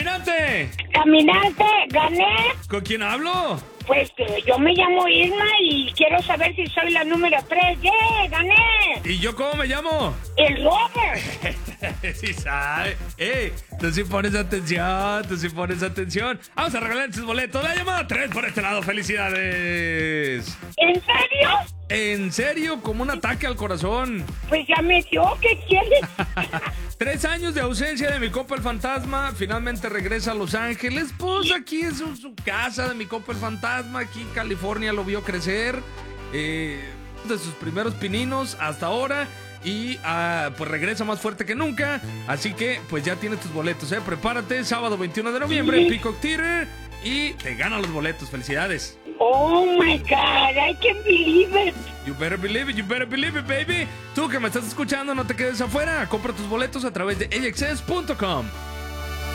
caminante! Caminante, gané. ¿Con quién hablo? Pues yo me llamo Irma y quiero saber si soy la número 3. ¡Yeah! ¡Gané! ¿Y yo cómo me llamo? El Robert. Sí sabe. Tú sí pones atención, Vamos a regalar estos boletos. La llamada 3 por este lado. ¡Felicidades! ¿En serio? ¿En serio? Como un ataque al corazón. Pues ya me dio. ¿Qué quieres? 3 años de ausencia de mi compa el fantasma. Finalmente regresa a Los Ángeles. Pues aquí es su casa de mi compa el fantasma. Aquí en California lo vio crecer. De sus primeros pininos hasta ahora. Y pues regresa más fuerte que nunca. Así que pues ya tienes tus boletos. Prepárate, sábado 21 de noviembre, Peacock Theater. Y te ganan los boletos. Felicidades. Oh my God, I can't believe it. You better believe it, baby. Tú que me estás escuchando, no te quedes afuera. Compra tus boletos a través de AXS.com.